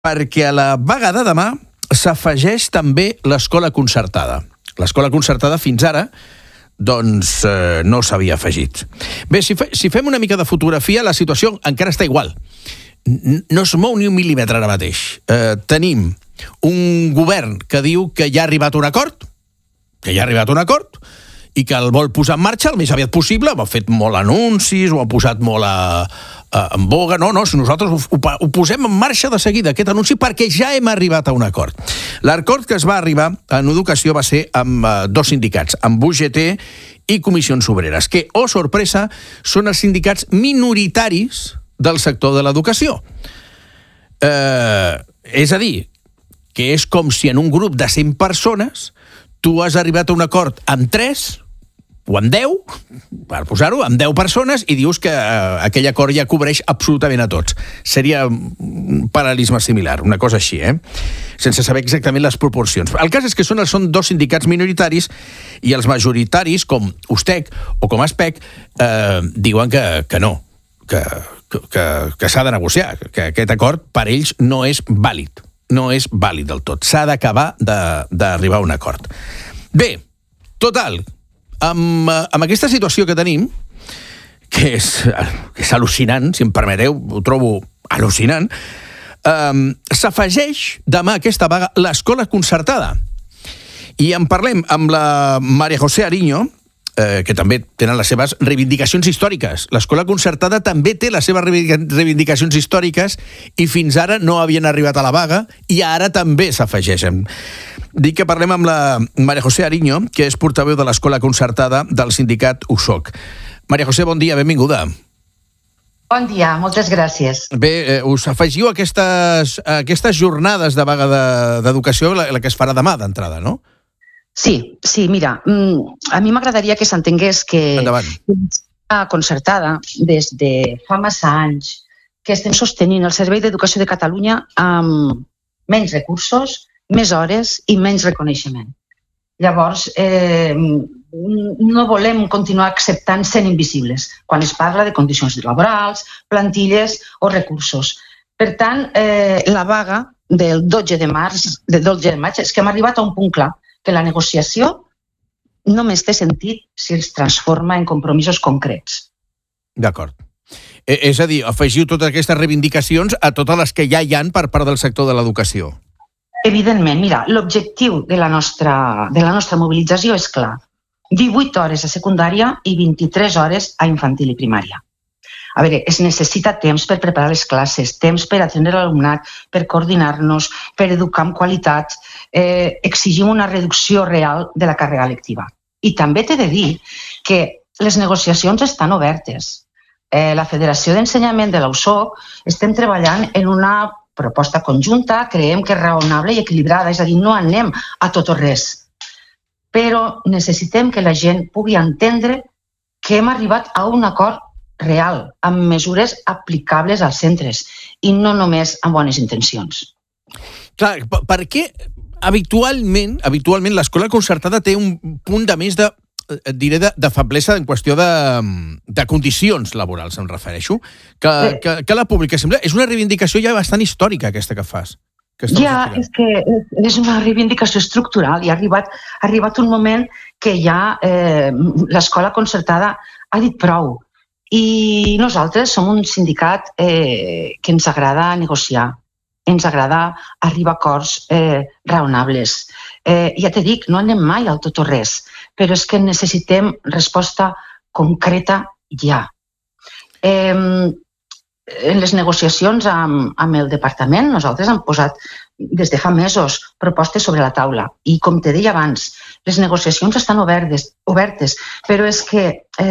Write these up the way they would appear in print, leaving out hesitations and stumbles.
perquè a la vaga de demà s'afegeix també l'escola concertada. L'escola concertada fins ara doncs no s'havia afegit. Bé, si fem una mica de fotografia, la situació encara està igual. No es mou ni un mil·límetre ara mateix. Tenim un govern que diu que ja ha arribat a un acord, i que el vol posar en marxa el més aviat possible. Ha fet molt anuncis, ho ha posat molt en boga. No, si nosaltres ho posem en marxa de seguida, aquest anunci, perquè ja hem arribat a un acord. L'acord que es va arribar en educació va ser amb dos sindicats, amb UGT i Comissions Obreres, que, oh sorpresa, són els sindicats minoritaris del sector de l'educació. És a dir, que és com si en un grup de 100 persones tu has arribat a un acord amb 3 o amb 10, per posar-ho, amb 10 persones, i dius que aquell acord ja cobreix absolutament a tots. Seria un paral·lelisme similar, una cosa així, sense saber exactament les proporcions. El cas és que són dos sindicats minoritaris i els majoritaris, com USTEC o com ASPEC, diuen que no, que s'ha de negociar, que aquest acord per ells no és vàlid. No és vàlid del tot. S'ha d'acabar d'arribar a un acord. Bé, total, amb aquesta situació que tenim, que és al·lucinant, si em permeteu, ho trobo al·lucinant, s'afegeix demà a aquesta vaga l'escola concertada. I en parlem amb la María José Ariño, que també tenen les seves reivindicacions històriques. L'escola concertada també té les seves reivindicacions històriques i fins ara no havien arribat a la vaga i ara també s'afegeixen. Dic que parlem amb la María José Ariño, que és portaveu de l'escola concertada del sindicat USOC. María José, bon dia, benvinguda. Bon dia, moltes gràcies. Bé, us afegiu a aquestes jornades de vaga d'educació, la que es farà demà d'entrada, no? Sí, mira, a mi m'agradaria que s'entengués que la concertada, des de fa massa anys, que estem sostenint el Servei d'Educació de Catalunya amb menys recursos, més hores i menys reconeixement. Llavors, no volem continuar acceptant sent invisibles quan es parla de condicions laborals, plantilles o recursos. Per tant, la vaga del 12 de maig és que hem arribat a un punt clar, que la negociació només té sentit si es transforma en compromisos concrets. D'acord. És a dir, afegiu totes aquestes reivindicacions a totes les que ja hi ha per part del sector de l'educació. Evidentment, mira, l'objectiu de la nostra mobilització és clar. 18 hores a secundària i 23 hores a infantil i primària. A veure, es necessita temps per preparar les classes, temps per atendre l'alumnat, per coordinar-nos, per educar amb qualitat. Exigim una reducció real de la càrrega lectiva. I també t'he de dir que les negociacions estan obertes. La Federació d'Ensenyament de la USOC estem treballant en una proposta conjunta, creiem que és raonable i equilibrada, és a dir, no anem a tot o res. Però necessitem que la gent pugui entendre que hem arribat a un acord real, amb mesures aplicables als centres i no només amb bones intencions. Clar, per què habitualment l'escola concertada té un punt de més de feblesa en qüestió de condicions laborals, em refereixo, que la pública sembla... És una reivindicació ja bastant històrica, aquesta que fas. Ja, és que és una reivindicació estructural i ha arribat un moment que ja l'escola concertada ha dit prou. I nosaltres som un sindicat que ens agrada negociar, ens agrada arribar a acords raonables. Ja t'he dit, no anem mai al tot o res, però és que necessitem resposta concreta ja. En les negociacions amb el departament, nosaltres hem posat des de fa mesos propostes sobre la taula i, com te deia abans, les negociacions estan obertes, però és que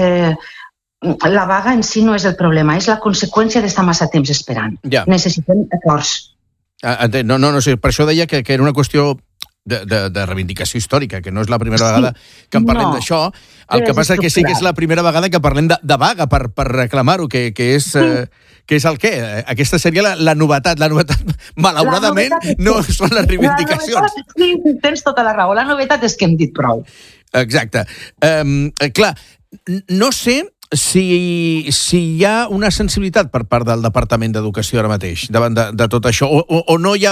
la vaga en si no és el problema, és la conseqüència d'estar massa temps esperant. Necessitem acords. No, per això deia que era una qüestió de reivindicació històrica, que no és la primera vegada que en parlem d'això. El que passa que sí que és la primera vegada que parlem de vaga per reclamar-ho, que és el què? Aquesta seria la novetat. La novetat, malauradament, no són les reivindicacions. Sí, tens tota la raó. La novetat és que hem dit prou. Exacte. Clar, no sé si hi ha una sensibilitat per part del Departament d'Educació ara mateix davant de tot això, o no hi ha